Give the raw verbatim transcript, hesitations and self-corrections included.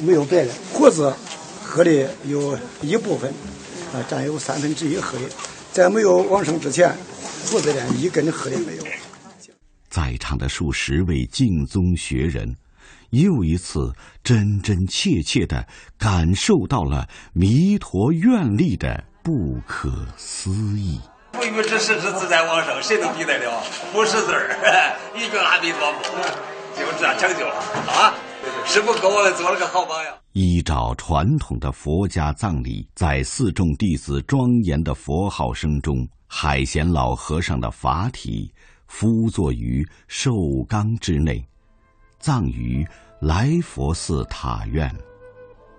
没有别的。胡子喝的有一部分，啊，占有三分之一喝的。在没有往生之前，胡子连一根喝的没有。 在场的数十位净宗学人，又一次真真切切地感受到了弥陀愿力的不可思议。 不与之世之自在往生，谁能比得了？不识字儿，一句阿弥陀佛，就这样成就了啊！师父给我们做了个好榜样。 依照传统的佛家葬礼，在四众弟子庄严的佛号声中，海贤老和尚的法体敷坐于寿缸之内，葬于来佛寺塔院。